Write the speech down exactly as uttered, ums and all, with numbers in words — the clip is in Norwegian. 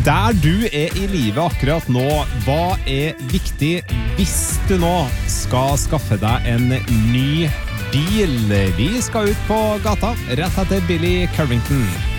Der du er i livet akkurat nå, hva er viktig hvis du nå skal skaffe deg en ny bil? Vi skal ut på gata rett etter Billy Currington.